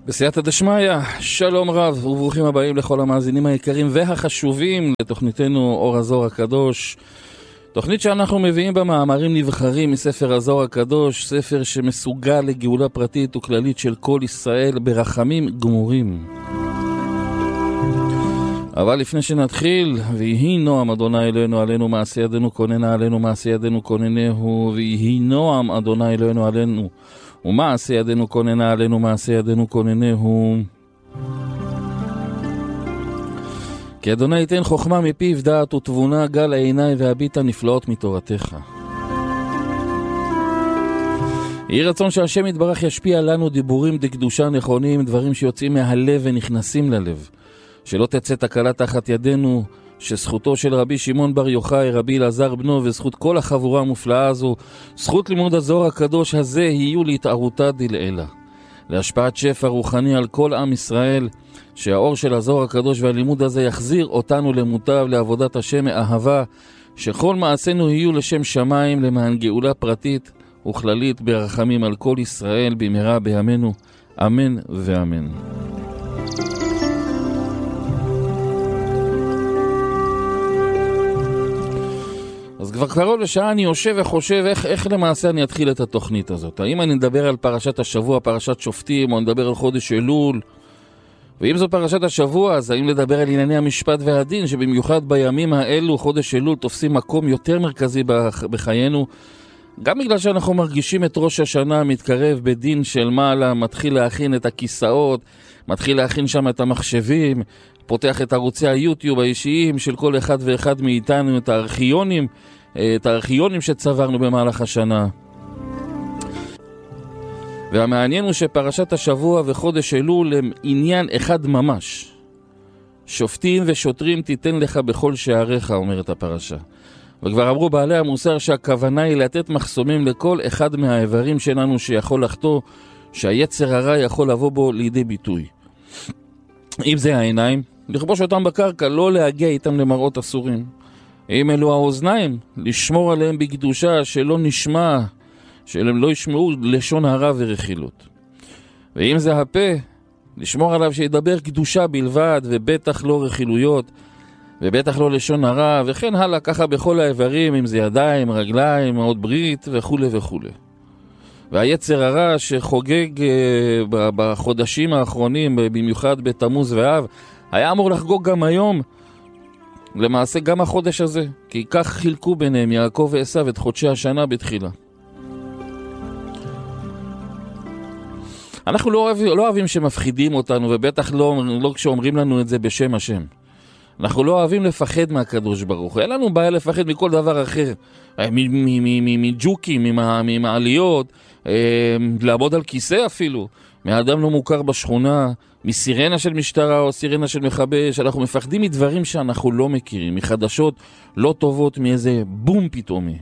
בסייעתא דשמיא, שלום רב וברוכים הבאים לכל המאזינים היקרים והחשובים לתוכניתנו אור הזוהר הקדוש. תוכנית שאנחנו מביאים בה מאמרים נבחרים מספר הזוהר הקדוש, ספר שמסוגל לגאולה פרטית וכללית של כל ישראל ברחמים גמורים. אבל לפני שנתחיל, ויהי נועם אדוני אלוהינו עלינו מעשה ידינו כוננה עלינו מעשה ידינו כוננהו, ויהי נועם אדוני אלוהינו עלינו ומעשה ידינו כוננה עלינו מעשה ידינו כוננהו. כי אדוני ייתן חוכמה מפיו דעת ותבונה גל העיני והביט הנפלאות מתורתך. יהי רצון שהשם יתברך ישפיע לנו דיבורים דקדושה נכונים, דברים שיוצאים מהלב ונכנסים ללב, שלא תצא תקלה תחת ידינו, שזכותו של רבי שמעון בר יוחאי, רבי אלעזר בנו, וזכות כל החבורה המופלאה הזו, זכות לימוד הזוהר הקדוש הזה, יהיו להתערותה דלעילה, להשפעת שפע רוחני על כל עם ישראל, שהאור של הזוהר הקדוש והלימוד הזה יחזיר אותנו למוטב, לעבודת השם מאהבה, שכל מעשינו יהיו לשם שמיים, למען גאולה פרטית וכללית ברחמים על כל ישראל במהרה בימינו, אמן ואמן. אז כבר קרוב לשעה אני יושב וחושב איך למעשה אני אתחיל את התוכנית הזאת. האם אני נדבר על פרשת השבוע, פרשת שופטים, או נדבר על חודש אלול? ואם זו פרשת השבוע, אז האם לדבר על ענייני המשפט והדין, שבמיוחד בימים האלו, חודש אלול, תופסים מקום יותר מרכזי בחיינו, גם בגלל שאנחנו מרגישים את ראש השנה מתקרב בדין של מעלה, מתחיל להכין את הכיסאות, מתחיל להכין שם את המחשבים, פותח את ערוצי היוטיוב האישיים של כל אחד ואחד מאיתנו, את הארכיונים שצברנו במהלך השנה. והמעניין הוא שפרשת השבוע וחודש אלול הם עניין אחד ממש. שופטים ושוטרים תיתן לך בכל שעריך, אומרת הפרשה. וכבר אמרו בעלי המוסר שהכוונה היא לתת מחסומים לכל אחד מהאיברים שלנו שיכול לחטוא, שהיצר הרע יכול לבוא בו לידי ביטוי. אם זה העיניים, לכבוש אותם בקרקע, לא להגיע איתם למראות אסורים. אם אלו האוזניים, לשמור עליהם בקדושה, שלא נשמע, שהם לא ישמעו לשון הרע ורכילות. ואם זה הפה, לשמור עליו שידבר קדושה בלבד, ובטח לא רכילויות, ובטח לא לשון הרע, וכן הלאה, ככה בכל האיברים, אם זה ידיים, רגליים, עוד ברית וכו' וכו'. והיצר הרע שחוגג בחודשים האחרונים, במיוחד בתמוז ואב, היה אמור לחגוג גם היום, למעשה גם החודש הזה, כי כך חילקו ביניהם יעקב ועשיו את חודשי השנה בתחילה. אנחנו לא אוהבים שמפחידים אותנו, ובטח לא כשאומרים לנו את זה בשם השם. אנחנו לא אוהבים לפחד מהקדוש ברוך. אין לנו בעיה לפחד מכל דבר אחר. מג'וקים, ממעליות, לעמוד על כיסא אפילו, מאדם לא מוכר בשכונה, מסירנה של משטרה או סירנה של מכבש. אנחנו מפחדים מדברים שאנחנו לא מכירים, מחדשות לא טובות, מאיזה בום פתאומי.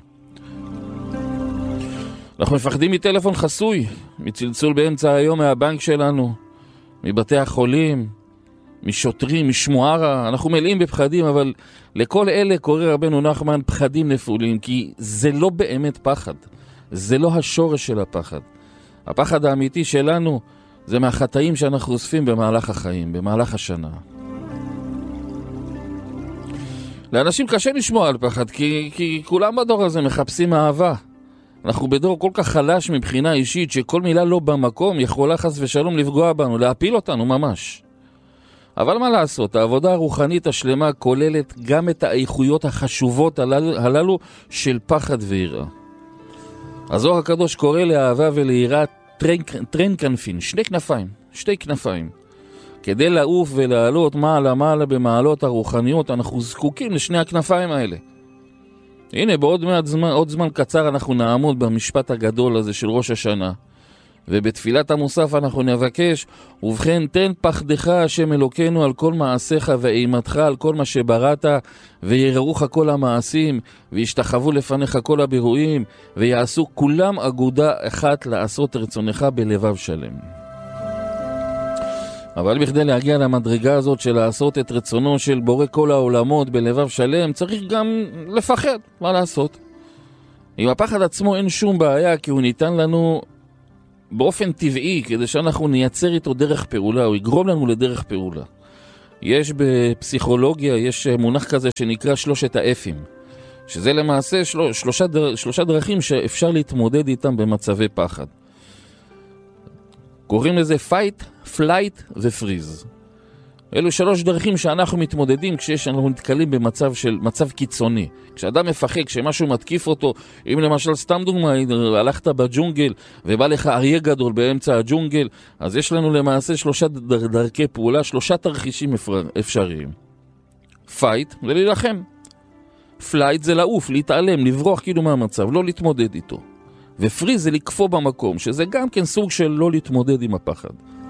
אנחנו מפחדים מטלפון חסוי, מצלצול באמצע היום מהבנק שלנו, מבתי החולים, משוטרים, משמוארה. אנחנו מלאים בפחדים, אבל לכל אלה קורא רבנו נחמן פחדים נפולים, כי זה לא באמת פחד. זה לא השורש של הפחד. הפחד האמיתי שלנו זה מהחטאים שאנחנו אוספים במהלך החיים, במהלך השנה. לאנשים קשה לשמוע על פחד, כי כולם בדור הזה מחפשים אהבה. אנחנו בדור כל כך חלש מבחינה אישית, שכל מילה לא במקום יכולה חס ושלום לפגוע בנו, להפיל אותנו ממש. אבל מה לעשות, העבודה הרוחנית השלמה כוללת גם את האיכויות החשובות הללו של פחד ויראה. הזוהר הקדוש קורא לאהבה וליראה טרן כנפין, שתי כנפיים. כדי לעוף ולעלות מעלה במעלות הרוחניות, אנחנו זקוקים לשני הכנפיים האלה. הנה, עוד זמן קצר אנחנו נעמוד במשפט הגדול הזה של ראש השנה. ובתפילת המוסף אנחנו נבקש, ובכן תן פחדך השם אלוקינו על כל מעשיך ואימתך על כל מה שבראת, ויראוך כל המעשים, וישתחוו לפניך כל הבירואים, ויעשו כולם אגודה אחת לעשות רצונך בלבב שלם. אבל בכדי להגיע למדרגה הזאת של לעשות את רצונו של בורא כל העולמות בלבב שלם, צריך גם לפחד. מה לעשות? עם הפחד עצמו אין שום בעיה, כי הוא ניתן לנו באופן טבעי, כדי שאנחנו נייצר איתו דרך פעולה, הוא יגרום לנו לדרך פעולה. יש בפסיכולוגיה, יש מונח כזה שנקרא 3 האפים, שזה למעשה 3 דרכים שאפשר להתמודד איתם במצבי פחד. קוראים לזה fight, flight ו-freeze. אלו 3 דרכים שאנחנו מתמודדים כשאנחנו נתקלים מצב קיצוני. כשאדם מפחד, כשמשהו מתקיף אותו, אם למשל סתם דוגמה, הלכת בג'ונגל ובא לך אריה גדול באמצע הג'ונגל, אז יש לנו למעשה 3 דרכי פעולה, 3 תרחישים אפשריים. fight זה להילחם. flight זה לעוף, להתעלם, לברוח כאילו מהמצב, לא להתמודד איתו. ו-freeze זה לקפוא במקום, שזה גם כן סוג של לא להתמודד עם הפחד.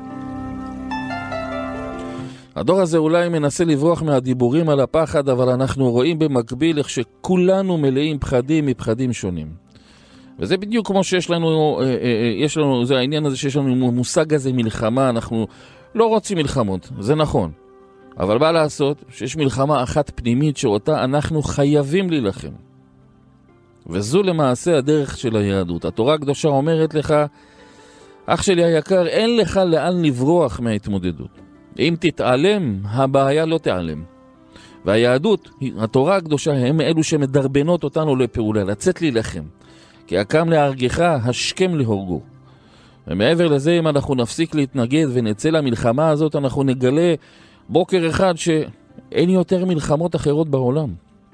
הדור הזה אולי מנסה לברוח מהדיבורים על הפחד, אבל אנחנו רואים במקביל איך שכולנו מלאים פחדים מפחדים שונים. וזה בדיוק כמו שיש לנו, זה העניין הזה שיש לנו מושג הזה מלחמה, אנחנו לא רוצים מלחמות, זה נכון. אבל מה לעשות? שיש מלחמה אחת פנימית שאותה אנחנו חייבים להילחם. וזו למעשה הדרך של היהדות. התורה הקדושה אומרת לך, אח שלי היקר, אין לך לאן לברוח מההתמודדות. אם תתעלם, הבעיה לא תיעלם. והיהדות, התורה הקדושה, הם אלו שמדרבנות אותנו לפעולה, לצאת להילחם. כי הקם להרגך, השכם להורגו. ומעבר לזה, אם אנחנו נפסיק להתנגד ונצא למלחמה הזאת, אנחנו נגלה בוקר אחד שאין יותר מלחמות אחרות בעולם.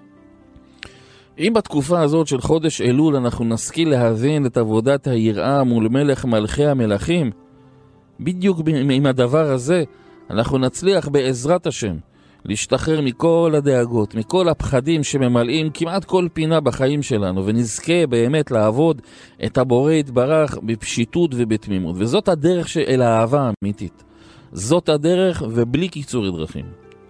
אם בתקופה הזאת של חודש אלול אנחנו נשכיל להבין את עבודת היראה מול מלך מלכי המלכים, בדיוק עם הדבר הזה אנחנו נצליח בעזרת השם להשתחרר מכל הדאגות, מכל הפחדים שממלאים כמעט כל פינה בחיים שלנו, ונזכה באמת לעבוד את הבורא יתברך בפשיטות ובתמימות. וזאת הדרך אל האהבה האמיתית. זאת הדרך ובלי קיצור דרכים.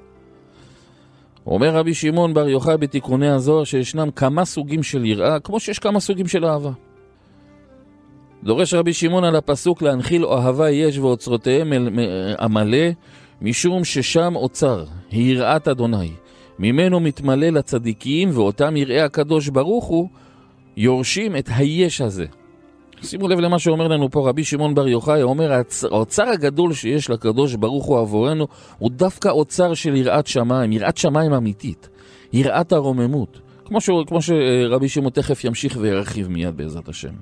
אומר רבי שמעון בר יוחאי בתיקוני הזוהר שישנם כמה סוגים של יראה, כמו שיש כמה סוגים של אהבה. דורש רבי שמעון על הפסוק להנחיל אוהבה יש ואוצרותיהם המלא, משום ששם אוצר, היא יראת אדוני. ממנו מתמלא לצדיקים, ואותם יראה הקדוש ברוך הוא, יורשים את היש הזה. שימו לב למה שאומר לנו פה רבי שמעון בר יוחאי, אומר, האוצר הגדול שיש לקדוש ברוך הוא עבורנו, הוא דווקא אוצר של יראת שמיים, יראת שמיים אמיתית, יראת הרוממות, כמו שרבי שמעון תכף ימשיך וירחיב מיד בעזרת השם.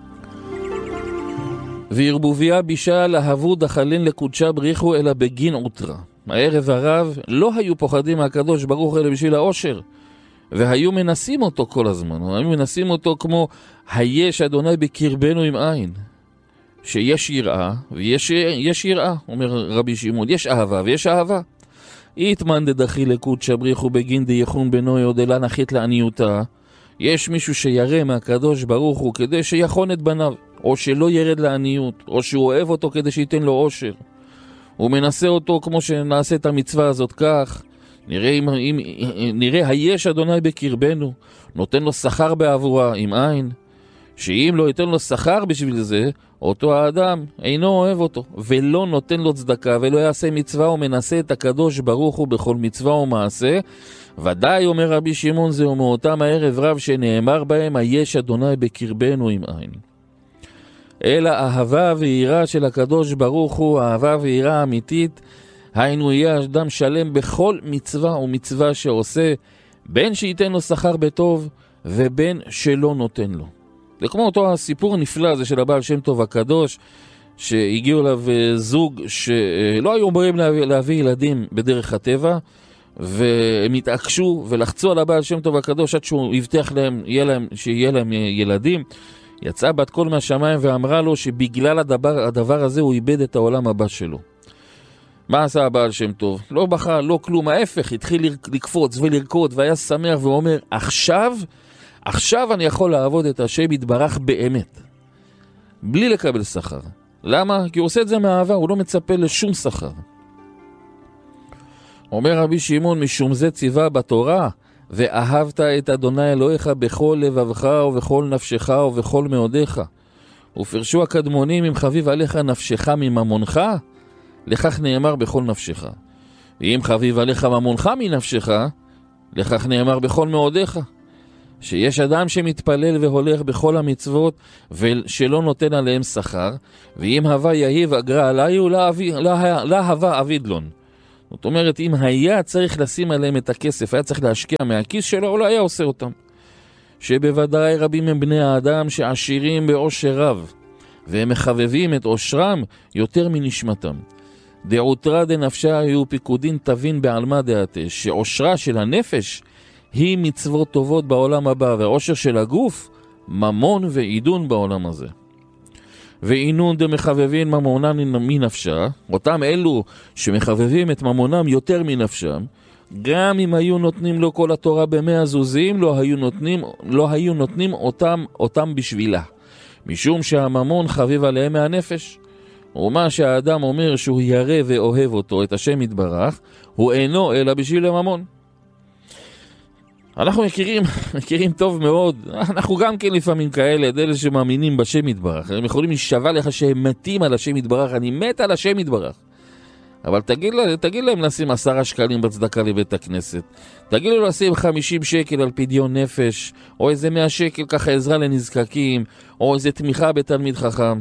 וירבוביה בישה להבו דחלין לקודשה בריחו אלא בגין עוטרה. הערב הרב לא היו פוחדים מהקדוש ברוך הוא אלא בשביל העושר, והיו מנסים אותו כל הזמן, היו מנסים אותו כמו היש אדוני בקרבנו עם עין, שיש יראה ויש יראה, אומר רבי שמעון, יש אהבה ויש אהבה. איתמן דדחי לקודשה בריחו בגין דייחון בנוי עוד אלא נחית לעניותה. יש מישהו שירא מהקדוש ברוך הוא כדי שיחון את בניו, או שלא ירד לעניות, או שהוא אוהב אותו כדי שייתן לו עושר. הוא מנסה אותו כמו שנעשה את המצווה הזאת כך, נראה היש אדוני בקרבנו, נותן לו שכר בעבורה עם עין, שאם לא ייתן לו שכר בשביל זה, אותו האדם אינו אוהב אותו, ולא נותן לו צדקה, ולא יעשה מצווה ומנסה את הקדוש ברוך הוא בכל מצווה ומעשה. ודאי אומר רבי שמעון זהו מאותם הערב רב שנאמר בהם היש אדוני בקרבנו עם עין. אלא אהבה ויראה של הקדוש ברוך הוא, אהבה ויראה אמיתית, היינו יהיה אדם שלם בכל מצווה ומצווה שעושה, בין שייתן לו שכר בטוב ובין שלא נותן לו. זה כמו אותו הסיפור הנפלא הזה של הבעל שם טוב הקדוש, שהגיעו אליו זוג שלא היו אומרים להביא ילדים בדרך הטבע, והם התעקשו ולחצו על הבעל שם טוב הקדוש עד שהוא הבטיח להם שיהיה להם ילדים. יצאה בת קול מהשמיים ואמרה לו שבגלל הדבר הזה הוא איבד את העולם הבא שלו. מה עשה הבעל שם טוב? לא בכה, לא כלום, ההפך, התחיל לקפוץ ולרקוד והיה שמח ואומר, עכשיו אני יכול לעבוד את השם יתברך באמת, בלי לקבל שכר. למה? כי הוא עושה את זה מאהבה, הוא לא מצפה לשום שכר. אומר רבי שמעון, משום זה ציווה בתורה, ואהבת את אדוני אלוהיך בכל לבבך ובכל נפשך ובכל מאודיך. ופרשו הקדמונים, אם חביב עליך נפשך מממונך, לכך נאמר בכל נפשך. ואם חביב עליך ממונך מנפשך, לכך נאמר בכל מאודיך. שיש אדם שמתפלל והולך בכל המצוות ושלא נותן עליהם שכר, ואם הווה יהיב אגרה עליו לא הווה אבידלון. זאת אומרת, אם היה צריך לשים עליהם את הכסף, היה צריך להשקיע מהכיס שלו, הוא לא היה עושה אותם. שבוודאי רבים הם בני האדם שעשירים באושר רב, והם מחבבים את אושרם יותר מנשמתם. דעותרה דנפשה היו פיקודין תבין בעלמה דעתה, שאושרה של הנפש היא מצוות טובות בעולם הבא, והאושר של הגוף ממון ועידון בעולם הזה. ועינון דמחבבין ממונן מנפשה, אותם אלו שמחבבים את ממונם יותר מנפשם, גם אם היו נותנים לו כל התורה ב100 זוזים, לא היו נותנים אותם בשבילה, משום שהממון חביב עליהם מהנפש. ומה שהאדם אומר שהוא ירא ואוהב אותו, את השם יתברך, הוא אינו אלא בשביל הממון. אנחנו מכירים טוב מאוד, אנחנו גם כן לפעמים כאלה, אלה שמאמינים בשם יתברך, הם יכולים להישבע לך שהם מתים על השם יתברך, אני מת על השם יתברך. אבל תגיד להם לשים 10 שקלים בצדקה לבית הכנסת, תגיד להם לשים 50 שקל על פדיון נפש, או איזה 100 שקל ככה עזרה לנזקקים, או איזה תמיכה בתלמיד חכם.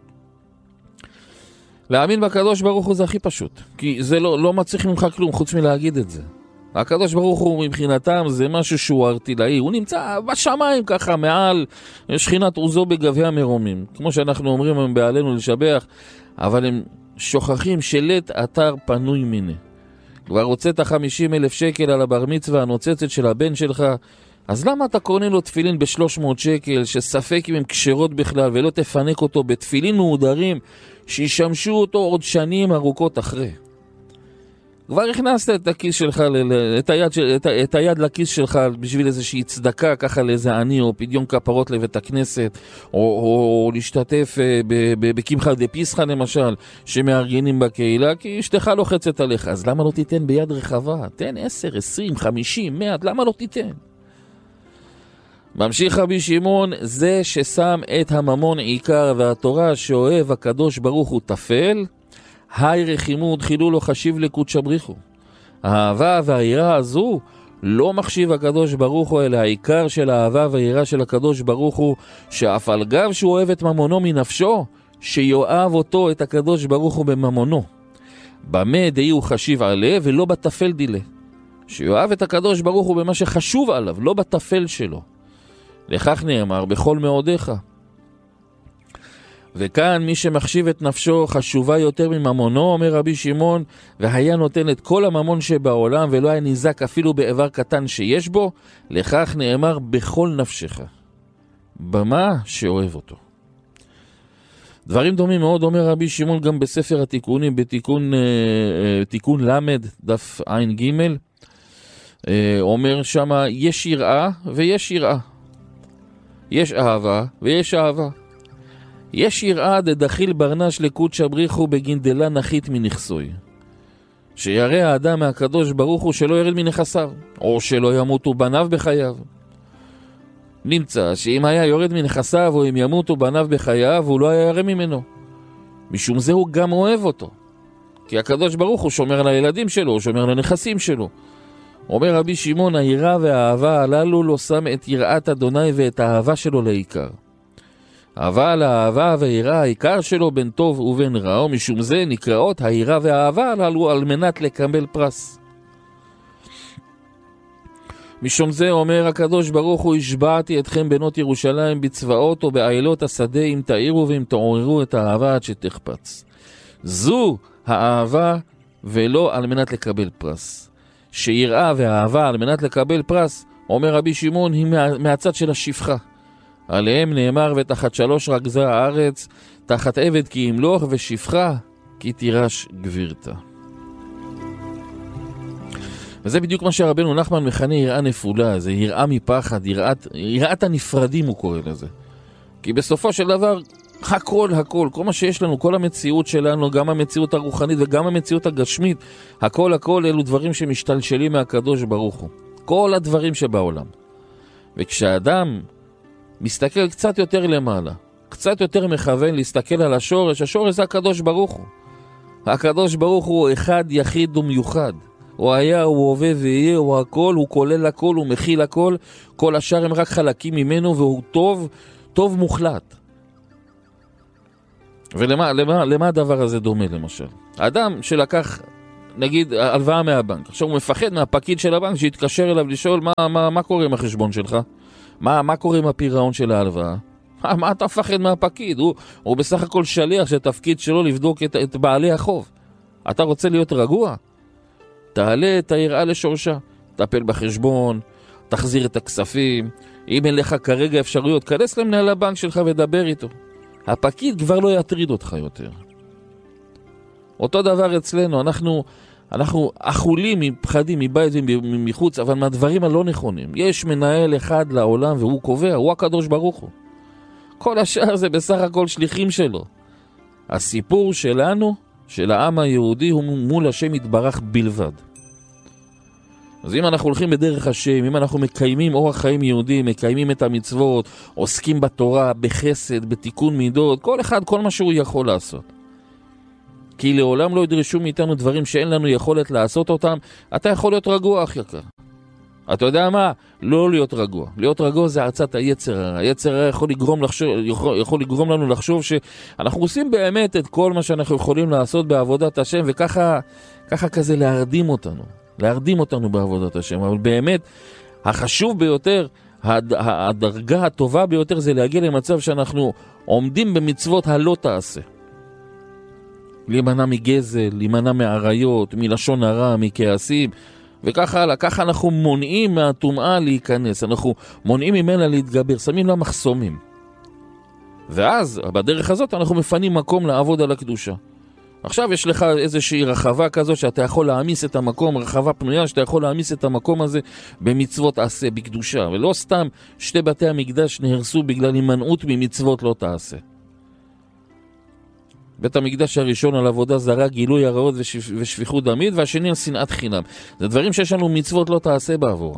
להאמין בקדוש ברוך הוא זה הכי פשוט, כי זה לא מצריך ממך כלום חוץ מלהגיד את זה. הקדוש ברוך הוא מבחינתם זה משהו שהוא ארטילאי, הוא נמצא בשמיים ככה מעל שכינת עוזו בגבי המרומים, כמו שאנחנו אומרים הם בעלינו לשבח, אבל הם שוכחים שלט אתר פנוי מיני. כבר הוצאת 50,000 שקל על הבר מצווה הנוצצת של הבן שלך, אז למה אתה קונה לו תפילין ב300 שקל שספק אם הם קשרות בכלל, ולא תפנק אותו בתפילין מהודרים שישמשו אותו עוד שנים ארוכות אחרי? כבר הכנסת את הכיס שלך, את היד לכיס שלך בשביל איזושהי צדקה ככה לאיזה עני, או פדיון כפרות לבית הכנסת, או להשתתף בקמחא דפסחא למשל, שמארגנים בקהילה, כי אשתך לוחצת עליך. אז למה לא תיתן ביד רחבה? תן 10, 20, 50, 100, למה לא תיתן? ממשיך רבי שמעון, זה ששם את הממון עיקר והתורה שאוהב הקדוש ברוך הוא תפל, היי רחימות חילו לו חשיב לקודשא בריחו. האהבה והיראה הזו לא מחשיב הקדוש ברוך הוא, אלא העיקר של האהבה והיראה של הקדוש ברוך הוא, שאף על גב שהוא אוהב את ממונו מנפשו, שיואב אותו את הקדוש ברוך הוא בממונו. במה דהי הוא חשיב עליה ולא בתפל דילה. שיואב את הקדוש ברוך הוא במה שחשוב עליו, לא בתפל שלו. לכך נאמר בכל מאודיך. וכאן מי שמחשיב את נפשו חשובה יותר מממונו, אומר רבי שמעון, והיה נותן את כל הממון שבעולם ולא היה נזק אפילו באיבר קטן שיש בו, לכך נאמר בכל נפשך, במה שאוהב אותו. דברים דומים מאוד אומר רבי שמעון גם בספר התיקונים, בתיקון למד דף עין ג', אומר שמה יש יראה ויש יראה, יש אהבה ויש אהבה. יש יראה דדחיל ברנש לקודשא בריחו בגינדלה נחית מנכסוי. שירא האדם מהקדוש ברוך הוא שלא ירד מנכסיו, או שלא ימותו בניו בחייו. נמצא שאם היה יורד מנכסיו או אם ימותו בניו בחייו, הוא לא היה ירא ממנו. משום זה הוא גם אוהב אותו. כי הקדוש ברוך הוא שומר על הילדים שלו, הוא שומר על הנכסים שלו. אומר רבי שמעון, היראה והאהבה הללו לא שם את יראת אדוני ואת האהבה שלו לעיקר. אבל האהבה והיראה העיקר שלו בין טוב ובין רע, ומשום זה נקראות היראה והאהבה הללו על מנת לקבל פרס. משום זה אומר הקדוש ברוך הוא, השבעתי אתכם בנות ירושלים בצבאות ובעילות השדה, אם תאירו ואם תעוררו את האהבה עד שתחפץ. זו האהבה ולא על מנת לקבל פרס. שיראה והאהבה על מנת לקבל פרס, אומר רבי שמעון, היא מהצד של השפחה. עליהם נאמר ותחת 3 רגזה הארץ, תחת עבד כי ימלוך ושפחה כי תירש גבירתה. וזה בדיוק מה שהרבנו נחמן מכנה יראה נפולה, זה יראה מפחד, יראת הנפרדים הוא קורא לזה. כי בסופו של דבר הכל, כל מה שיש לנו, כל המציאות שלנו, גם המציאות הרוחנית וגם המציאות הגשמית, הכל אלו דברים שמשתלשלים מהקדוש ברוך הוא. כל הדברים שבעולם. וכשאדם מסתכל קצת יותר למעלה, קצת יותר מכוון להסתכל על השורש זה הקדוש ברוך הוא. הקדוש ברוך הוא אחד יחיד ומיוחד. הוא היה, הוא הווה ויהיה, הוא הכל, הוא כולל הכל, הוא מכיל הכל, כל השאר הם רק חלקים ממנו, והוא טוב, טוב מוחלט. ולמה הדבר הזה דומה למשל? האדם שלקח, נגיד, הלוואה מהבנק, עכשיו הוא מפחד מהפקיד של הבנק שיתקשר אליו לשאול מה קורה עם החשבון שלך? מה קורה עם הפירעון של ההלוואה? מה אתה מפחד מהפקיד? הוא בסך הכל שליח שהתפקיד שלו לבדוק את בעלי החוב. אתה רוצה להיות רגוע? תעלה את היראה לשורשה, תטפל בחשבון, תחזיר את הכספים. אם אין לך כרגע אפשרויות, כנס למנהל הבנק שלך ודבר איתו. הפקיד כבר לא יטריד אותך יותר. אותו דבר אצלנו, אנחנו אכולים מפחדים מבית ומחוץ, אבל מהדברים הלא נכונים. יש מנהל אחד לעולם והוא קובע, הוא הקדוש ברוך הוא. כל השאר זה בסך הכל שליחים שלו. הסיפור שלנו, של העם היהודי, הוא מול השם יתברך בלבד. אז אם אנחנו הולכים בדרך השם, אם אנחנו מקיימים אורח חיים יהודי, מקיימים את המצוות, עוסקים בתורה, בחסד, בתיקון מידות, כל אחד, כל מה שהוא יכול לעשות. כי לעולם לא ידרשו מאיתנו דברים שאין לנו יכולת לעשות אותם, אתה יכול להיות רגוע, אח יקר. אתה יודע מה? לא להיות רגוע. להיות רגוע זה עצת היצר הרע. היצר הרע יכול לגרום לנו לחשוב שאנחנו עושים באמת את כל מה שאנחנו יכולים לעשות בעבודת השם, וככה כזה להרדים אותנו בעבודת השם. אבל באמת, החשוב ביותר, הדרגה הטובה ביותר זה להגיע למצב שאנחנו עומדים במצוות הלא תעשה. להימנע מגזל, להימנע מעריות, מלשון הרע, מכעסים, וככה הלאה. ככה אנחנו מונעים מהטומאה להיכנס, אנחנו מונעים ממנה להתגבר, שמים לה מחסומים. ואז, בדרך הזאת, אנחנו מפנים מקום לעבוד על הקדושה. עכשיו יש לך איזושהי רחבה כזאת שאתה יכול להעמיס את המקום, רחבה פנויה שאתה יכול להעמיס את המקום הזה במצוות עשה, בקדושה. ולא סתם שתי בתי המקדש נהרסו בגלל הימנעות ממצוות לא תעשה. בית המקדש הראשון על עבודה זרה, גילוי הרעות ושפיכות דמית, והשני על שנאת חינם. זה דברים שיש לנו מצוות לא תעשה בעבורם.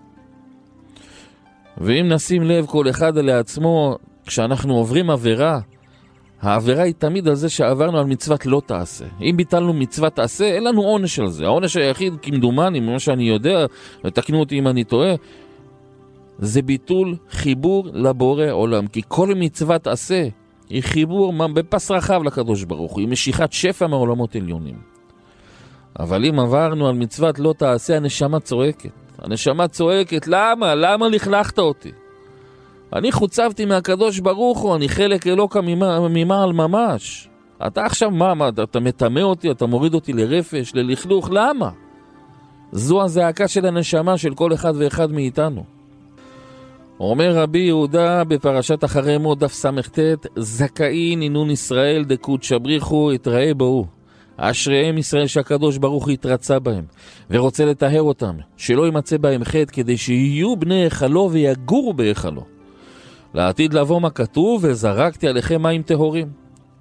ואם נשים לב כל אחד לעצמו, כשאנחנו עוברים עבירה, העבירה היא תמיד על זה שעברנו על מצוות לא תעשה. אם ביטלנו מצוות תעשה, אין לנו עונש על זה. העונש היחיד, כמדומני, ממה שאני יודע, ותקנו אותי אם אני טועה, זה ביטול חיבור לבורא עולם. כי כל מצוות תעשה היא חיבור בפס רחב לקדוש ברוך הוא, היא משיכת שפע מעולמות עליונים. אבל אם עברנו על מצוות לא תעשה, הנשמה צועקת. הנשמה צועקת, למה? למה לכלכת אותי? אני חוצבתי מהקדוש ברוך הוא, אני חלק אלוקה ממעל ממש. אתה עכשיו מה? אתה מטמא אותי, אתה מוריד אותי לרפש, ללכלוך, למה? זו הזעקה של הנשמה של כל אחד ואחד מאיתנו. אומר רבי יהודה בפרשת אחרי מות דף ס"ט, זכאין אינון ישראל דקות שבריחו יתראה בו. אשריהם ישראל שהקדוש ברוך הוא יתרצה בהם ורוצה לטהר אותם, שלא יימצא בהם חטא, כדי שיהיו בני היכלו ויגורו בהיכלו. לעתיד לבוא מה כתוב, וזרקתי עליכם מים טהורים.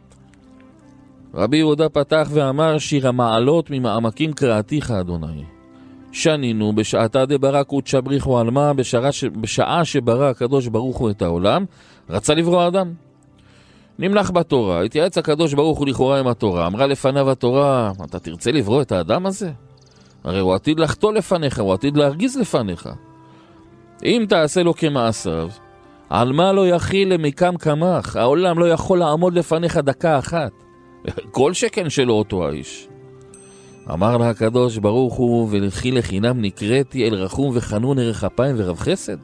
רבי יהודה פתח ואמר, שיר המעלות ממעמקים קראתיך אדוני. שנינו בשעתה דברא קודש בריחו על מה, בשעה שברא הקדוש ברוך הוא את העולם, רצה לברוא אדם. נמלך בתורה, התייעץ הקדוש ברוך הוא לכאורה עם התורה, אמרה לפניו התורה, אתה תרצה לברוא את האדם הזה? הרי הוא עתיד לחטוא לפניך, הוא עתיד להרגיז לפניך. אם תעשה לו כמעשיו, על מה לא יכיל למקם כמך? העולם לא יכול לעמוד לפניך דקה אחת. כל שכן שלא אותו האיש. אמר לה הקדוש ברוך הוא, ולכי לחינם נקראתי אל רחום וחנון ערך אפיים ורב חסד.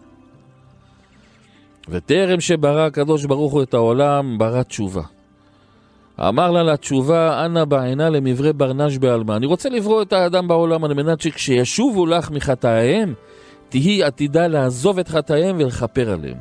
וטרם שברא הקדוש ברוך הוא את העולם, ברא תשובה. אמר לה לתשובה, אנא בעינה למברה ברנש בעלמה. אני רוצה לברוא את האדם בעולם על מנת שכשישובו לך מחטאיהם, תהי עתידה לעזוב את חטאיהם ולכפר עליהם.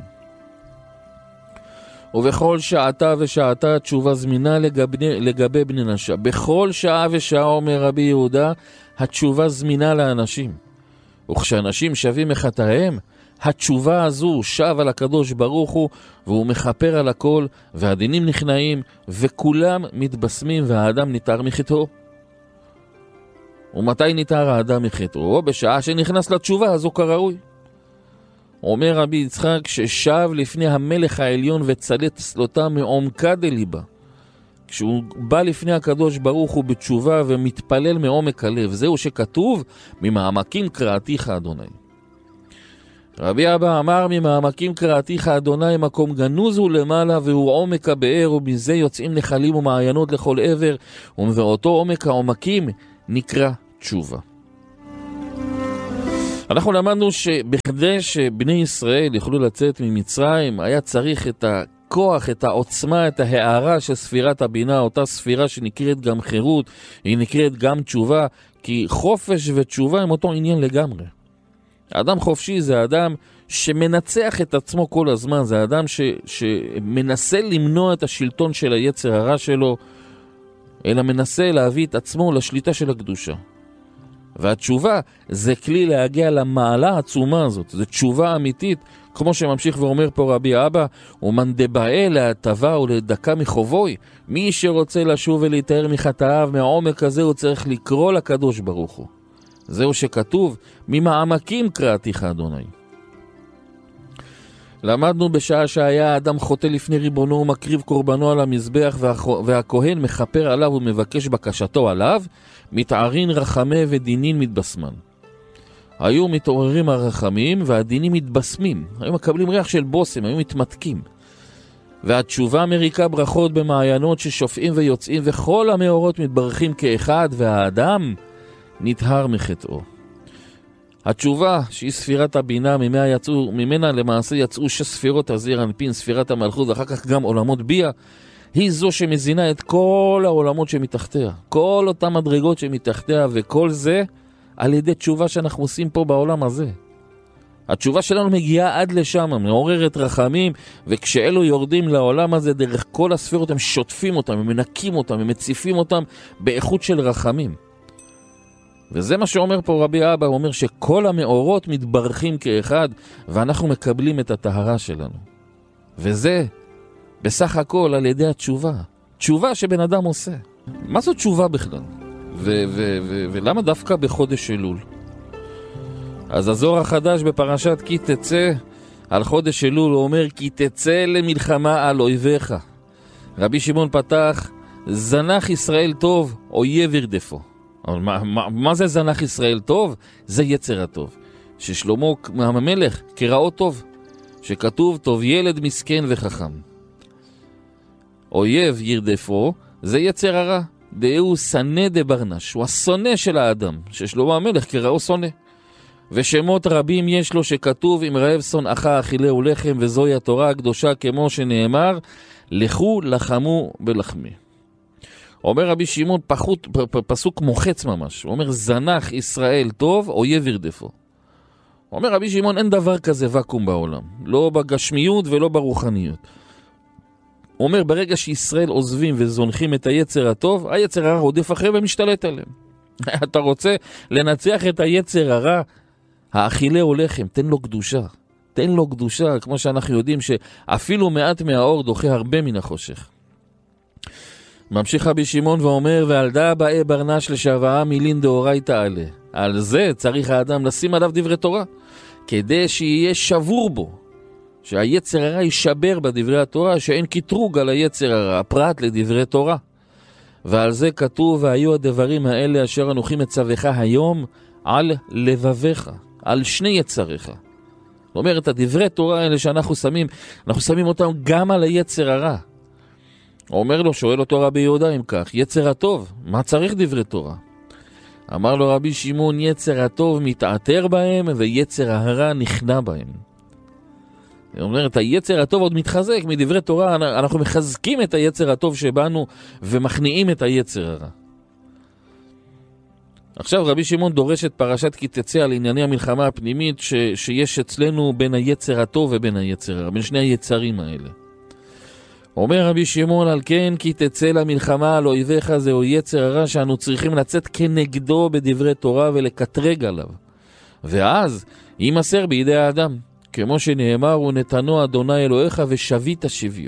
ובכל שעתה ושעתה תשובה זמינה לגבי בני נשה. בכל שעה ושעה, אומר רבי יהודה, התשובה זמינה לאנשים. וכשאנשים שווים מחטאיהם, התשובה הזו שב על הקדוש ברוך הוא, והוא מחפר על הכל, והדינים נכנעים, וכולם מתבשמים, והאדם ניתר מחטאו. ומתי ניתר האדם מחטאו? בשעה שנכנס לתשובה הזו כראוי. אומר רבי יצחק ששב לפני המלך העליון וצלט סלותה מעומקה דליבה. כשהוא בא לפני הקדוש ברוך הוא בתשובה ומתפלל מעומק הלב. זהו שכתוב, ממעמקים קראתיך אדוני. רבי אבא אמר, ממעמקים קראתיך אדוני, מקום גנוז הוא למעלה והוא עומק הבאר, ומזה יוצאים נחלים ומעיינות לכל עבר, ומבאותו עומק העומקים נקרא תשובה. אנחנו למדנו שבכדי שבני ישראל יוכלו לצאת ממצרים, היה צריך את הכוח, את העוצמה, את ההערה של ספירת הבינה, אותה ספירה שנקראת גם חירות, היא נקראת גם תשובה, כי חופש ותשובה הם אותו עניין לגמרי. האדם חופשי זה האדם שמנצח את עצמו כל הזמן, זה האדם שמנסה למנוע את השלטון של היצר הרע שלו, אלא מנסה להביא את עצמו לשליטה של הקדושה. והתשובה זה כלי להגיע למעלה העצומה הזאת, זה תשובה אמיתית, כמו שממשיך ואומר פה רבי אבא, ומן דבעה להטבה ולדקה מחובוי, מי שרוצה לשוב ולהתאר מחטאיו מהעומק הזה, הוא צריך לקרוא לקדוש ברוך הוא. זהו שכתוב, ממעמקים קראתיך אדוני. למדנו בשעה שהיה האדם חוטא לפני ריבונו ומקריב קורבנו על המזבח, והכהן מחפר עליו ומבקש בקשתו עליו, מתערין רחמי ודינין מתבשמן. היו מתעוררים הרחמים והדינים מתבשמים, היו מקבלים ריח של בוסם, היו מתמתקים. והתשובה מריקה ברכות במעיינות ששופעים ויוצאים, וכל המאורות מתברכים כאחד, והאדם נטהר מחטאו. התשובה שהיא ספירת הבינה, ממנה למעשה יצאו 6 ספירות הזעיר אנפין, ספירת המלכות, ואחר כך גם עולמות ביה, היא זו שמזינה את כל העולמות שמתחתיה, כל אותם מדרגות שמתחתיה, וכל זה על ידי תשובה שאנחנו עושים פה בעולם הזה. התשובה שלנו מגיעה עד לשם, מעוררת רחמים, וכשאלו יורדים לעולם הזה דרך כל הספירות, הם שוטפים אותם, הם מנקים אותם, הם מציפים אותם באיכות של רחמים. וזה מה שאומר פה רבי אבא, הוא אומר שכל המאורות מתברכים כאחד, ואנחנו מקבלים את הטהרה שלנו. וזה בסך הכל על ידי התשובה. תשובה שבן אדם עושה. מה זו תשובה בכלל? ולמה דווקא בחודש אלול? אז הזוהר החדש בפרשת כי תצא על חודש אלול, הוא אומר כי תצא למלחמה על אויביך. רבי שמעון פתח, זנח ישראל טוב, אויב ירדפו. אבל מה זה זנח ישראל טוב? זה יצר הטוב. ששלמה המלך קראו טוב, שכתוב טוב ילד מסכן וחכם. אויב ירדפו זה יצר הרע, דהוא שנא דברנש, הוא השונא של האדם, ששלמה המלך קראו שונא. ושמות רבים יש לו שכתוב אם רעב שונאך אכילהו לחם, וזוהי התורה הקדושה כמו שנאמר לכו לחמו בלחמי. אומר רבי שמעון פסוק מוחץ ממש, הוא אומר זנח ישראל טוב, אויב ירדפו. אומר רבי שמעון אין דבר כזה וקום בעולם, לא בגשמיות ולא ברוחניות. הוא אומר ברגע שישראל עוזבים וזונחים את היצר הטוב, היצר הרע רודף אחרי ומשתלט עליהם. אתה רוצה לנצח את היצר הרע, האכילהו לחם, תן לו קדושה. תן לו קדושה, כמו שאנחנו יודעים שאפילו מעט מהאור דוחה הרבה מן החושך. ממשיך רבי שמעון ואומר, ועל דא באי ברנש לשוואה מילין דאורייתא עלה. על זה צריך האדם לשים עליו דברי תורה, כדי שיהיה שבור בו, שהיצר הרע יישבר בדברי התורה, שאין קטרוג על היצר הרע, פרט לדברי תורה. ועל זה כתוב, והיו הדברים האלה אשר אנוכי מצווך היום על לבביך, על שני יצריך. זאת אומרת, הדברי תורה האלה שאנחנו שמים, אנחנו שמים אותם גם על היצר הרע. אומר לו, שואל אותו רבי יהודה אם כך, יצר הטוב, מה צריך דברי תורה? אמר לו רבי שמעון, יצר הטוב מתעתר בהם ויצר הרע נכנע בהם. זאת אומרת, היצר הטוב עוד מתחזק מדברי תורה, אנחנו מחזקים את היצר הטוב שבנו ומכניעים את היצר הרע. עכשיו רבי שמעון דורש את פרשת כי תצא על ענייני המלחמה הפנימית שיש אצלנו בין היצר הטוב ובין היצר הרע, בין שני היצרים האלה. אומר רבי שמעון על כן כי תצא למלחמה על אויביך, זהו יצר הרע שאנו צריכים לצאת כנגדו בדברי תורה ולקטרג עליו. ואז יימסר בידי האדם, כמו שנאמר ונתנו אדוני אלוהיך ושבית שביו.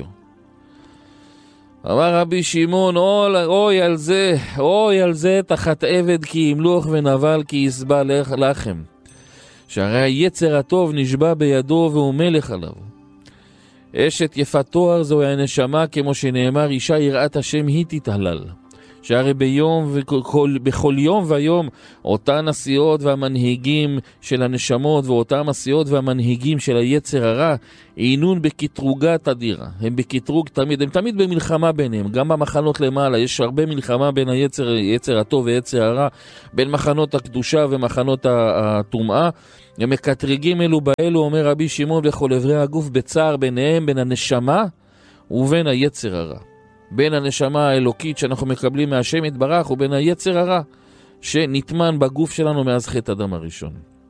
אמר רבי שמעון, אוי על זה תחת עבד כי ימלוך ונבל כי יסבע לחם. שהרי היצר הטוב נשבע בידו והוא מלך עליו. אשת יפת תואר זוהי הנשמה, כמו שנאמר, אישה יראת השם היא תתהלל. שהרי בכל יום ויום אותן הסיעות והמנהיגים של הנשמות ואותם הסיעות והמנהיגים של היצר הרע עינון בקטרוגה תדירה. הם בקטרוג תמיד, הם תמיד במלחמה ביניהם, גם במחנות למעלה יש הרבה מלחמה בין היצר הטוב ויצר הרע, בין מחנות הקדושה ומחנות הטומאה. הם מקטרגים אלו באלו, אומר רבי שמעון, וכל עברי הגוף בצער ביניהם, בין הנשמה ובין היצר הרע. בין הנשמה האלוקית שאנחנו מקבלים מהשם יתברך ובין היצר הרע שנטמן בגוף שלנו מאז חטא אדם הראשון.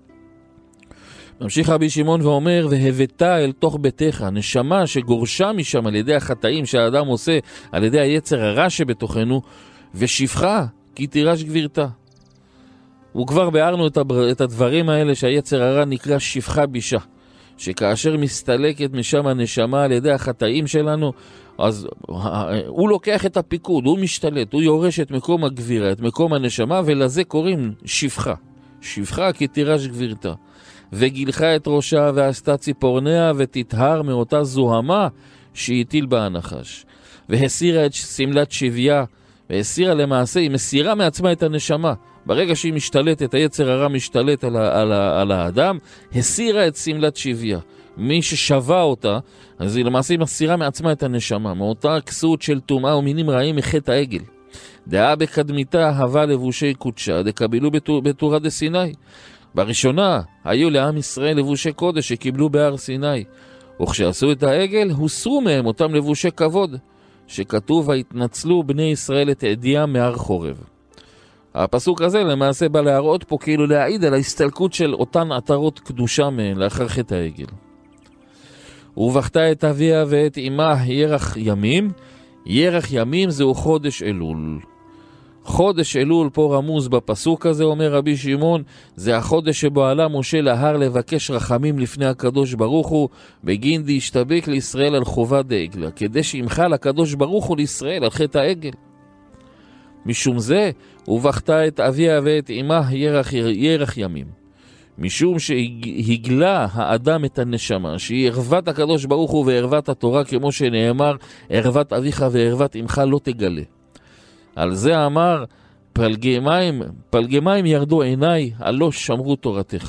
ממשיך רבי שמעון ואומר, והבאתה אל תוך ביתך, נשמה שגורשה משם על ידי החטאים שהאדם עושה, על ידי היצר הרע שבתוכנו, ושפחה כי תירש גבירתה. וכבר ביארנו את הדברים האלה שהיצר הרע נקרא שפחה בישה, שכאשר מסתלקת משם הנשמה על ידי החטאים שלנו, אז הוא לוקח את הפיקוד, הוא משתלט, הוא יורש את מקום הגבירה, את מקום הנשמה, ולזה קוראים שפחה. שפחה כי תירש גבירתה. וגילחה את ראשה ועשתה ציפורניה ותתהר מאותה זוהמה שהטיל בה הנחש. והסירה את סמלת שביה, והסירה למעשה, היא מסירה מעצמה את הנשמה. ברגע שהיא משתלטת, היצר הרע משתלט על האדם, הסירה את סמלת שביה. מי ששווה אותה, אז היא למעשה מסירה מעצמה את הנשמה, מאותה כסות של טומאה ומינים רעים מחטא העגל. דעה בקדמיתה הווה לבושי קודשה, דקבלו בתורה דסיני. בראשונה היו לעם ישראל לבושי קודש שקיבלו בהר סיני, וכשעשו את העגל הוסרו מהם אותם לבושי כבוד, שכתוב והתנצלו בני ישראל את עדיים מהר חורב. הפסוק הזה למעשה בא להראות פה כאילו להעיד על ההסתלקות של אותן עטרות קדושה מהן לאחר חטא העגל. ובכתה את אביה ואת אמה ירח ימים. ירח ימים זהו חודש אלול. חודש אלול פה רמוז בפסוק הזה, אומר רבי שמעון, זה החודש שבו עלה משה להר לבקש רחמים לפני הקדוש ברוך הוא, בגין דהשתבק לישראל על חובה דעגלה, כדי שימחל הקדוש ברוך הוא לישראל על חטא העגל. משום זה, ובכתה את אביה ואת אמה ירח ימים. משום שהגלה האדם את הנשמה, שהיא ערוות הקדוש ברוך הוא וערוות התורה, כמו שנאמר, ערוות אביך וערוות אמך לא תגלה. על זה אמר, פלגי מים ירדו עיניי, הלא שמרו תורתך.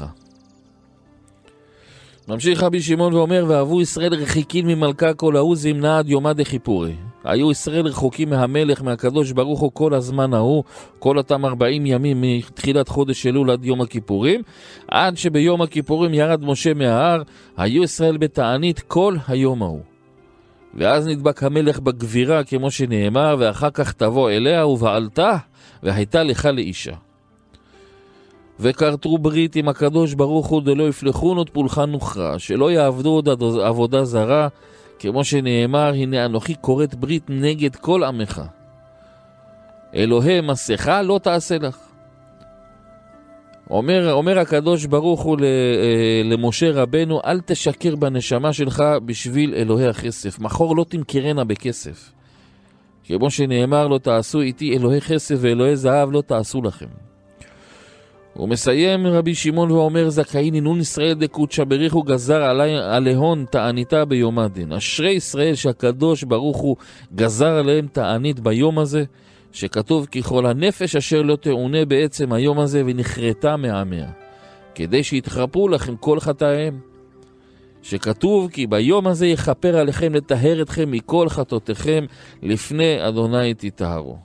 ממשיך רבי שמעון ואומר, ואהבו ישראל רחיקין ממלכה כל ההוא זמנה עד יומא דכיפורי. היו ישראל רחוקים מהמלך, מהקדוש ברוך הוא כל הזמן ההוא, כל אותם 40 ימים מתחילת חודש אלול עד יום הכיפורים, עד שביום הכיפורים ירד משה מההר, היו ישראל בתענית כל היום ההוא. ואז נדבק המלך בגבירה כמו שנאמר, ואחר כך תבוא אליה ובעלתה, והייתה לך לאישה. וכרתו ברית עם הקדוש ברוך הוא דלא יפלחון עוד פולחן נוכרה, שלא יעבדו עוד עבודה זרה, כמו שנאמר, הנה אנוכי קוראת ברית נגד כל עמך. אלוהי מסכה לא תעשה לך. אומר הקדוש ברוך הוא למשה רבנו, אל תשקר בנשמה שלך בשביל אלוהי הכסף. מחור לא תמכרנה בכסף. כמו שנאמר, לא תעשו איתי אלוהי כסף ואלוהי זהב לא תעשו לכם. הוא מסיים רבי שמעון ואומר, זכאי נינון ישראל דקודשא בריחו גזר עליהון תעניתה ביום הדין. אשרי ישראל שהקדוש ברוך הוא גזר עליהם תענית ביום הזה, שכתוב כי כל הנפש אשר לא תעונה בעצם היום הזה ונחרטה מעמיה, כדי שיתחרפו לכם כל חטאיהם. שכתוב כי ביום הזה יכפר עליכם לטהר אתכם מכל חטאותיכם, לפני אדוני תטהרו.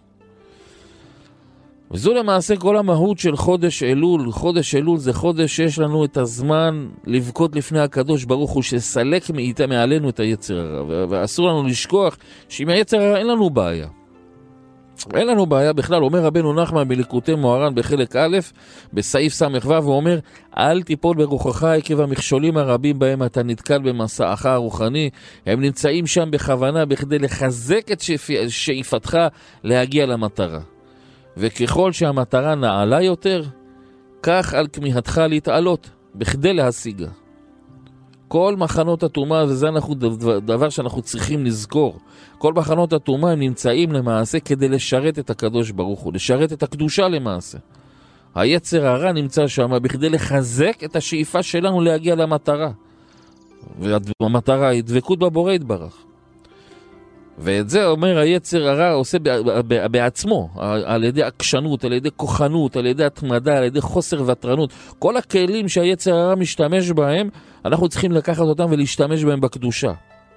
וזו למעשה כל המהות של חודש אלול. חודש אלול זה חודש שיש לנו את הזמן לבכות לפני הקדוש ברוך הוא שסלק מעלינו את היצר הרע, ואסור לנו לשכוח שעם היצר הרע אין לנו בעיה. אין לנו בעיה בכלל. אומר רבנו נחמן בליקוטי מוהר"ן בחלק א' בסעיף ס"ו, הוא אומר, אל תיפול ברוחך עקב המכשולים הרבים בהם אתה נתקל במסעך הרוחני. הם נמצאים שם בכוונה בכדי לחזק את שאיפתך להגיע למטרה. וככל שהמטרה נעלה יותר, כך על כמיהתך להתעלות בכדי להשיגה. כל מחנות הטומאה, וזה דבר שאנחנו צריכים לזכור, כל מחנות הטומאה הם נמצאים למעשה כדי לשרת את הקדוש ברוך הוא, לשרת את הקדושה למעשה. היצר הרע נמצא שם בכדי לחזק את השאיפה שלנו להגיע למטרה. והמטרה היא דבקות בבורא יתברך. ואת זה אומר היצר הרע עושה בעצמו, על ידי עקשנות, על ידי כוחנות, על ידי התמדה, על ידי חוסר וטרנות. כל הכלים שהיצר הרע משתמש בהם, אנחנו צריכים לקחת אותם ולהשתמש בהם בקדושה.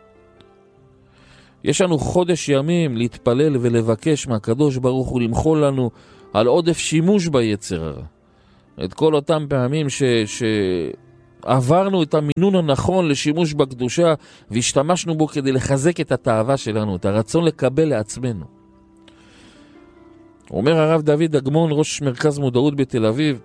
יש לנו חודש ימים להתפלל ולבקש מהקדוש ברוך הוא למחול לנו על עודף שימוש ביצר הרע. את כל אותם פעמים עברנו את המינון הנכון לשימוש בקדושה והשתמשנו בו כדי לחזק את התאווה שלנו, את הרצון לקבל לעצמנו. אומר הרב דוד אגמון, ראש מרכז מודעות בתל אביב,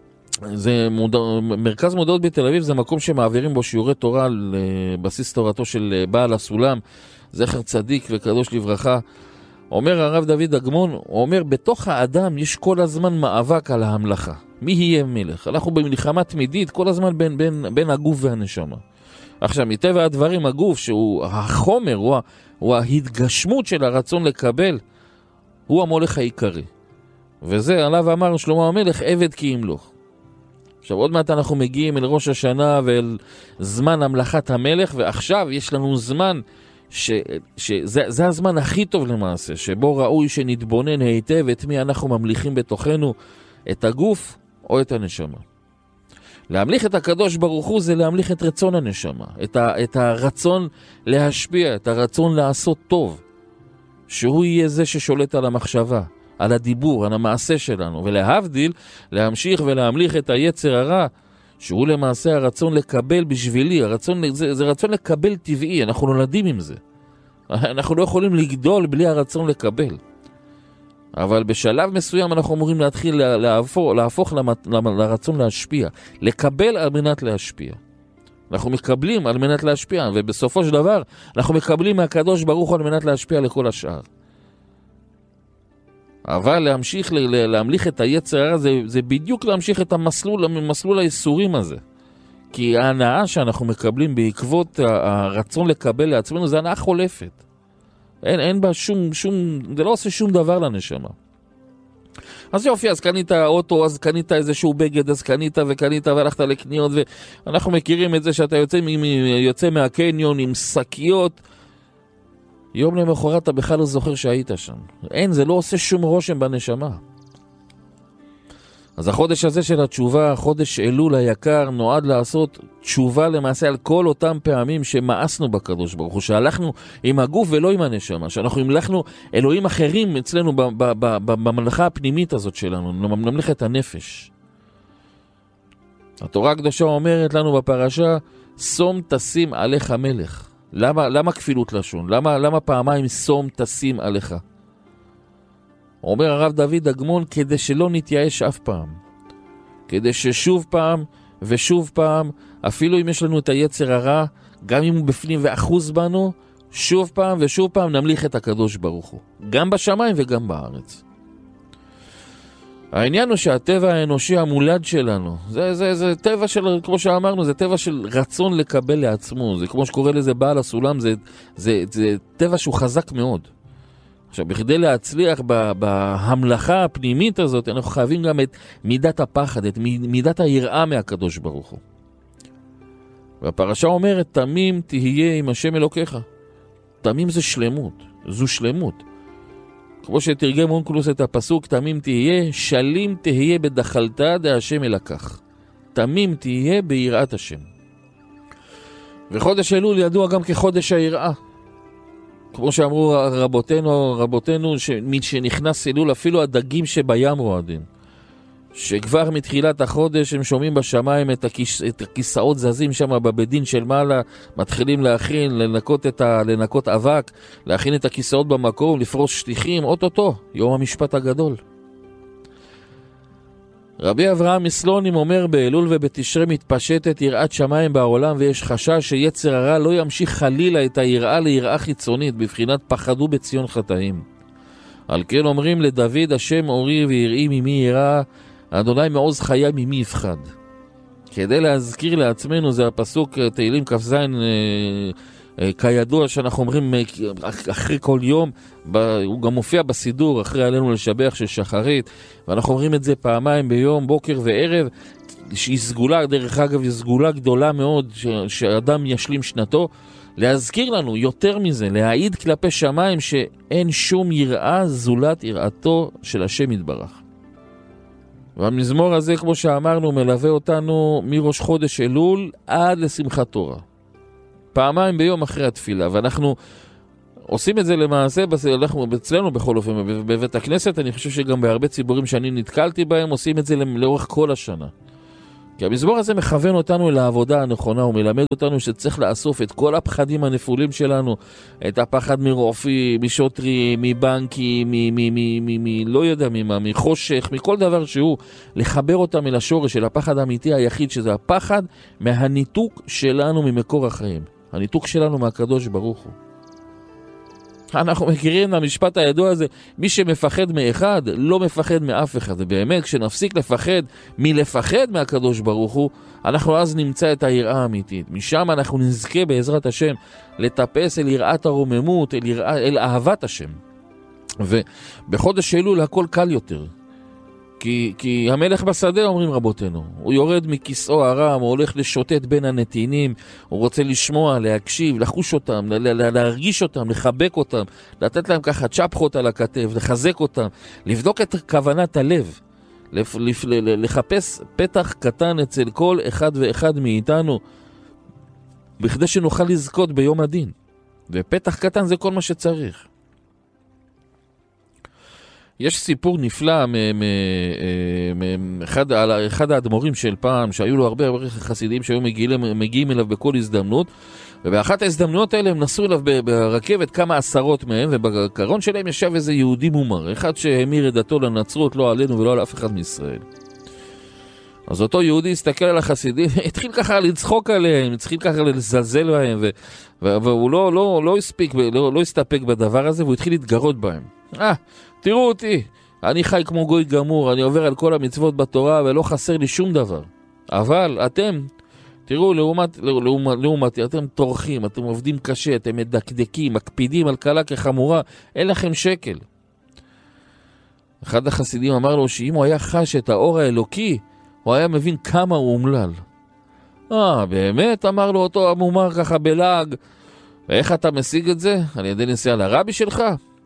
מרכז מודעות בתל אביב זה מקום שמעבירים בו שיעורי תורה על בסיס תורתו של בעל הסולם, זכר צדיק וקדוש לברכה. אומר הרב דוד אגמון, הוא אומר, בתוך האדם יש כל הזמן מאבק על ההמלכה. מי יהיה מלך? אנחנו במלחמה תמידית כל הזמן בין הגוף והנשמה. עכשיו, מטבע הדברים, הגוף שהוא החומר, הוא ההתגשמות של הרצון לקבל, הוא המולך העיקרי. וזה עליו אמר שלמה המלך, עבד כי ימלוך. עכשיו, עוד מעט אנחנו מגיעים אל ראש השנה ואל זמן המלכת המלך, ועכשיו יש לנו זמן שזה הזמן הכי טוב למעשה, שבו ראוי שנתבונן היטב את מי אנחנו ממליכים בתוכנו, את הגוף או את הנשמה. להמליך את הקדוש ברוך הוא זה להמליך את רצון הנשמה, את הרצון להשפיע, את הרצון לעשות טוב, שהוא יהיה זה ששולט על המחשבה, על הדיבור, על המעשה שלנו, ולהבדיל, להמשיך ולהמליך את היצר הרע, שהוא למעשה הרצון לקבל בשבילי, זה רצון לקבל טבעי, אנחנו נולדים עם זה. אנחנו לא יכולים לגדול בלי הרצון לקבל. אבל בשלב מסוים אנחנו אמורים להתחיל להפוך לרצון להשפיע, לקבל על מנת להשפיע. אנחנו מקבלים על מנת להשפיע, ובסופו של דבר אנחנו מקבלים מהקדוש ברוך הוא על מנת להשפיע לכל השאר. אבל להמשיך להמליך את היצר הרע זה בדיוק להמשיך את המסלול הייסורים הזה. כי ההנאה שאנחנו מקבלים בעקבות הרצון לקבל לעצמנו זה הנאה חולפת. אין בה שום, זה לא עושה שום דבר לנשמה. אז יופי, אז קנית אוטו, אז קנית איזשהו בגד, אז קנית וקנית והלכת לקניות, ואנחנו מכירים את זה שאתה יוצא מהקניון עם שקיות, יום למחרת אתה בכלל לא זוכר שהיית שם. זה לא עושה שום רושם בנשמה. אז החודש הזה של התשובה, חודש אלול היקר, נועד לעשות תשובה למעשה על כל אותם פעמים שמאסנו בקדוש ברוך הוא, שהלכנו עם הגוף ולא עם הנשמה, שאנחנו המלכנו אלוהים אחרים אצלנו בממלכה הפנימית הזאת שלנו, ממלכת הנפש. התורה הקדושה אומרת לנו בפרשה, שום תשים עליך מלך. למה כפילות לשון? למה פעמיים שום תשים עליך? אומר הרב דוד אגמון, כדי שלא נתייאש אף פעם. כדי ששוב פעם ושוב פעם, אפילו אם יש לנו את היצר הרע, גם אם הוא בפנים ואחוז בנו, שוב פעם ושוב פעם נמליך את הקדוש ברוך הוא. גם בשמיים וגם בארץ. העניין הוא שהטבע האנושי המולד שלנו, זה טבע של, כמו שאמרנו, זה טבע של רצון לקבל לעצמו. זה כמו שקורא לזה בעל הסולם, זה טבע שהוא חזק מאוד. עכשיו, בכדי להצליח בהמלכה הפנימית הזאת, אנחנו חייבים גם את מידת הפחד, את מידת היראה מהקדוש ברוך הוא. והפרשה אומרת, תמים תהיה עם השם אלוקיך. תמים זה שלמות, זו שלמות. כמו שתרגם אונקלוס את הפסוק, תמים תהיה, שלים תהיה בדחלתא דהשם אלקח. תמים תהיה ביראת השם. וחודש אלול ידוע גם כחודש היראה. כמו שאמרו רבותינו, שנכנס אלול, אפילו הדגים שבים רועדים. שכבר מתחילת החודש הם שומעים בשמיים את הכיסאות זזים שם בבדין של מעלה, מתחילים להכין, לנקות אבק, להכין את הכיסאות במקום, לפרוש שטיחים, אוטוטו, יום המשפט הגדול. רבי אברהם מסלונים אומר, באלול ובתשרי מתפשטת יראת שמיים בעולם, ויש חשש שיצר הרע לא ימשיך חלילה את היראה ליראה חיצונית, בבחינת פחדו בציון חטאים. על כן אומרים לדוד, השם אורי ויראי ממי יראה, אדוני מעוז חיה ממי יפחד. כדי להזכיר לעצמנו, זה הפסוק תהילים כ"ז כידוע שאנחנו אומרים אחרי כל יום, הוא גם מופיע בסידור אחרי עלינו לשבח של שחרית, ואנחנו אומרים את זה פעמיים ביום, בוקר וערב, שהיא סגולה, דרך אגב היא סגולה גדולה מאוד, שאדם ישלים שנתו, להזכיר לנו יותר מזה, להעיד כלפי שמיים שאין שום יראה זולת יראתו של השם יתברך. והמזמור הזה, כמו שאמרנו, מלווה אותנו מראש חודש אלול עד לשמחת תורה. פעמיים ביום אחרי התפילה, ואנחנו עושים את זה למעשה, אנחנו אצלנו בכל אופן, בבית הכנסת, אני חושב שגם בהרבה ציבורים שאני נתקלתי בהם, עושים את זה לאורך כל השנה. כי המזמור הזה מכוון אותנו לעבודה הנכונה, הוא מלמד אותנו שצריך לאסוף את כל הפחדים הנפולים שלנו, את הפחד מרופאים, משוטרים, מבנקים, לא יודע ממה, מחושך, מכל דבר שהוא, לחבר אותם אל השורש של הפחד האמיתי היחיד, שזה הפחד מהניתוק שלנו ממקור החיים, הניתוק שלנו מהקדוש ברוך הוא. אנחנו מכירים המשפט הידוע הזה, מי שמפחד מאחד לא מפחד מאף אחד. ובאמת כשנפסיק מלפחד מהקדוש ברוך הוא, אנחנו אז נמצא את היראה האמיתית. משם אנחנו נזכה בעזרת השם לטפס אל יראת הרוממות, אל אהבת השם. ובחודש אלול הכל קל יותר. כי המלך בשדה, אומרים רבותינו, הוא יורד מכיסאו הרם, הוא הולך לשוטט בין הנתינים, הוא רוצה לשמוע, להקשיב, לחוש אותם, להרגיש אותם, לחבק אותם, לתת להם ככה צ'פחות על הכתף, לחזק אותם, לבדוק את כוונת הלב, לחפש פתח קטן אצל כל אחד ואחד מאיתנו, בכדי שנוכל לזכות ביום הדין. ופתח קטן זה כל מה שצריך. יש סיפור נפלא על אחד האדמו"רים של פעם, שהיו לו הרבה חסידים שהיו מגיעים אליו בכל הזדמנות, ובאחת ההזדמנויות האלה הם נסעו אליו ברכבת כמה עשרות מהם, ובקרון שלהם ישב איזה יהודי מומר, אחד שהמיר את דתו לנצרות, לא עלינו ולא על אף אחד מישראל. אז אותו יהודי הסתכל על החסידים, התחיל ככה לצחוק עליהם, התחיל ככה לזלזל בהם, והוא לא הסתפק בדבר הזה, והוא התחיל להתגרות בהם. תראו אותי, אני חי כמו גוי גמור, אני עובר על כל המצוות בתורה ולא חסר לי שום דבר. אבל אתם, תראו, לעומתי, אתם תורכים, אתם עובדים קשה, אתם מדקדקים, מקפידים על קלה כחמורה, אין לכם שקל. אחד החסידים אמר לו שאם הוא היה חש את האור האלוקי, הוא היה מבין כמה הוא אומלל. באמת? אמר לו אותו המומר ככה בלעג. ואיך אתה משיג את זה? על ידי נסיעה לרבי שלך?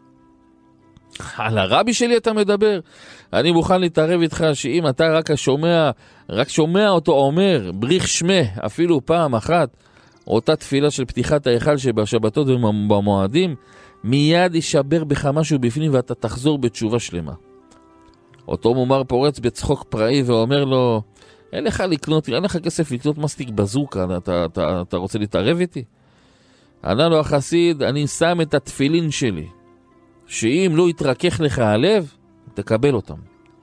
על הרבי שלי אתה מדבר? אני מוכן להתערב איתך שאם אתה רק שומע אותו אומר, בריך שמה, אפילו פעם אחת, אותה תפילה של פתיחת ההיכל שבשבתות ובמועדים, מיד יישבר בך משהו בפנים ואתה תחזור בתשובה שלמה. אותו מומר פורץ בצחוק פראי ואומר לו, אין לך כסף לקנות מסטיק בזוקה, אתה רוצה להתערב איתי? ענה לו החסיד, אני שם את התפילין שלי, שאם לא יתרכך לך הלב, תקבל אותם.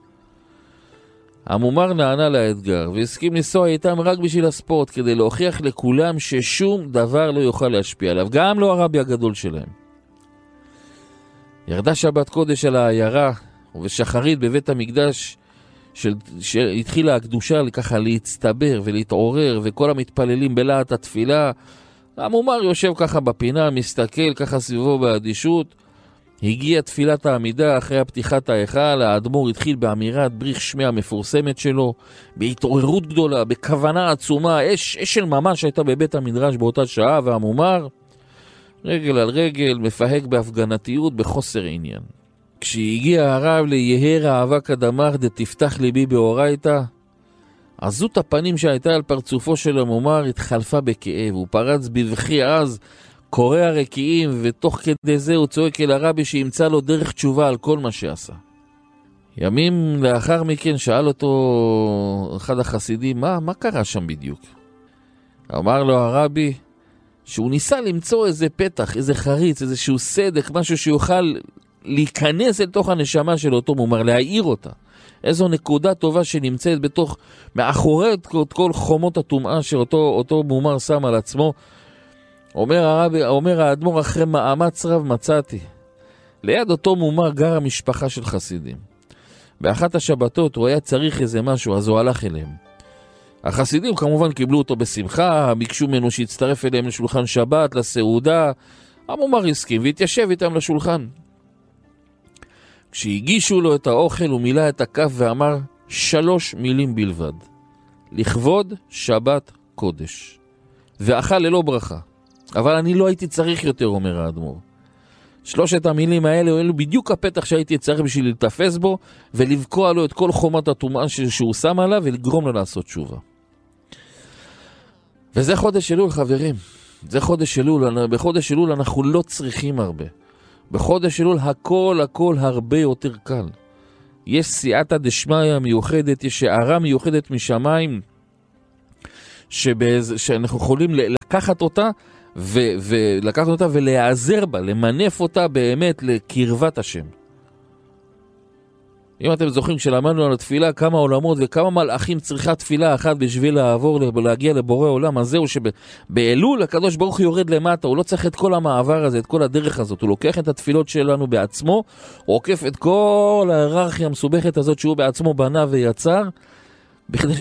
המומר נענה לאתגר, והסכים לנסוע איתם רק בשביל הספורט, כדי להוכיח לכולם ששום דבר לא יוכל להשפיע עליו, גם לא הרבי הגדול שלהם. ירדה שבת קודש על העיירה, ובשחרית בבית המקדש, שהתחילה הקדושה ככה להצטבר ולהתעורר, וכל המתפללים בלעת התפילה, המומר יושב ככה בפינה, מסתכל ככה סביבו באדישות, הגיעה תפילת העמידה אחרי הפתיחת ההיכל, האדמו"ר התחיל באמירת בריך שמי המפורסמת שלו, בהתעוררות גדולה, בכוונה עצומה, אש של ממש הייתה בבית המדרש באותה שעה, והמומר רגל על רגל מפהק בהפגנתיות בחוסר עניין. כשהגיע הרב ליהר אהבה כדמר דתפתח ליבי באורייתא, עזות הפנים שהייתה על פרצופו של המומר התחלפה בכאב, הוא פרץ בבכי אז קורע רקיעים, ותוך כדי זה הוא צועק אל הרבי שימצא לו דרך תשובה על כל מה שעשה. ימים לאחר מכן שאל אותו אחד החסידים, מה קרה שם בדיוק? אמר לו הרבי שהוא ניסה למצוא איזה פתח, איזה חריץ, איזשהו סדק, משהו שיוכל להיכנס אל תוך הנשמה של אותו מומר, להעיר אותה. איזו נקודה טובה שנמצאת מאחורי כל חומות הטומאה שאותו מומר שם על עצמו. אומר האדמו"ר, אחרי מאמץ רב מצאתי. ליד אותו מומר גרה משפחה של חסידים. באחת השבתות הוא היה צריך איזה משהו, אז הוא הלך אליהם. החסידים כמובן קיבלו אותו בשמחה, ביקשו ממנו שיצטרף אליהם לשולחן שבת, לסעודה. המומר הסכים והתיישב איתם לשולחן. כשהגישו לו את האוכל הוא מילא את הכף ואמר 3 מילים בלבד: לכבוד שבת קודש. ואכל ללא ברכה. אבל אני לא הייתי צריך יותר, אומר האדמו"ר. 3 המילים האלה אלו בדיוק הפתח שהייתי צריך בשביל לתפס בו ולבקוע לו את כל חומת הטומאה שהוא שם עליו ולגרום לו לעשות תשובה. וזה חודש אלול, חברים. זה חודש אלול. בחודש אלול אנחנו לא צריכים הרבה. בחודש אלול הכל הרבה יותר קל. יש סייעתא דשמיא מיוחדת, יש הערה מיוחדת משמיים שאנחנו יכולים לקחת אותה ולקחת אותה ולהיעזר בה, למנף אותה באמת לקרבת השם. אם אתם זוכרים, כשלמדנו על התפילה כמה עולמות וכמה מלאכים צריכה תפילה אחת בשביל לעבור, להגיע לבורא עולם, אז זהו שבאלול הקדוש ברוך הוא יורד למטה, הוא לא צריך את כל המעבר הזה, את כל הדרך הזאת, הוא לוקח את התפילות שלנו בעצמו, הוא עוקף את כל ההיררכיה המסובכת הזאת שהוא בעצמו בנה ויצר,